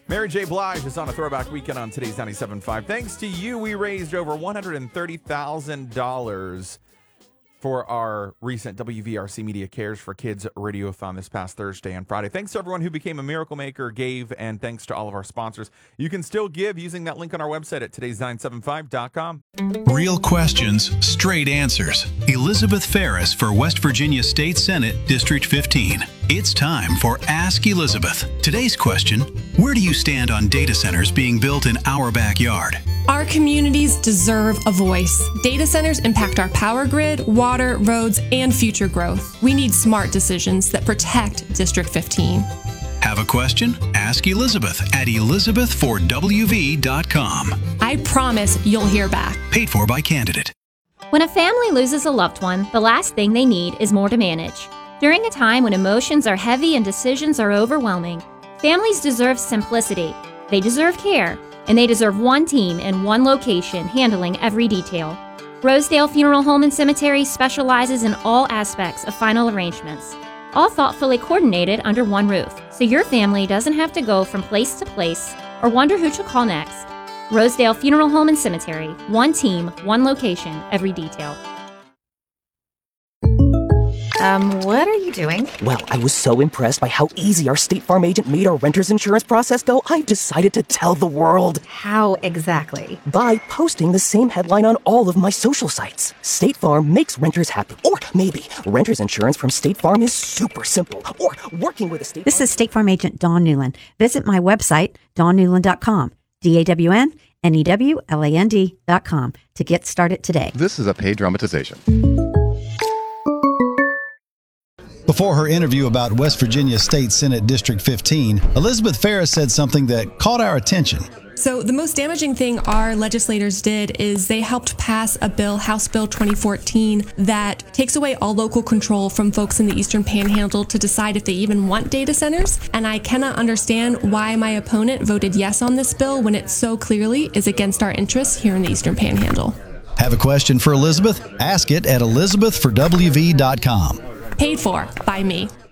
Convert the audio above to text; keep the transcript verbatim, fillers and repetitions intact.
Mary J. Blige is on a throwback weekend on today's ninety-seven point five. Thanks to you, we raised over one hundred thirty thousand dollars for our recent W V R C Media Cares for Kids Radiothon this past Thursday and Friday. Thanks to everyone who became a Miracle Maker, gave, and thanks to all of our sponsors. You can still give using that link on our website at todays nine seven five dot com. Real questions, straight answers. Elizabeth Ferris for West Virginia State Senate, District fifteen. It's time for Ask Elizabeth. Today's question, where do you stand on data centers being built in our backyard? Our communities deserve a voice. Data centers impact our power grid, water, roads, and future growth. We need smart decisions that protect District fifteen. Have a question? Ask Elizabeth at elizabeth for w v dot com. I promise you'll hear back. Paid for by candidate. When a family loses a loved one, the last thing they need is more to manage. During a time when emotions are heavy and decisions are overwhelming, families deserve simplicity. They deserve care. And they deserve one team in one location handling every detail. Rosedale Funeral Home and Cemetery specializes in all aspects of final arrangements, all thoughtfully coordinated under one roof, so your family doesn't have to go from place to place or wonder who to call next. Rosedale Funeral Home and Cemetery, one team, one location, every detail. Um, what are you doing? Well, I was so impressed by how easy our State Farm agent made our renter's insurance process go, I've decided to tell the world. How exactly? By posting the same headline on all of my social sites. State Farm makes renters happy. Or maybe renter's insurance from State Farm is super simple. Or working with a State This Farm... is State Farm agent Dawn Newland. Visit my website, dawn newland dot com. D A W N N E W L A N D dot com to get started today. This is a paid dramatization. Before her interview about West Virginia State Senate District fifteen, Elizabeth Ferris said something that caught our attention. So the most damaging thing our legislators did is they helped pass a bill, House Bill twenty fourteen, that takes away all local control from folks in the Eastern Panhandle to decide if they even want data centers. And I cannot understand why my opponent voted yes on this bill when it so clearly is against our interests here in the Eastern Panhandle. Have a question for Elizabeth? Ask it at elizabeth for w v dot com. Paid for by me.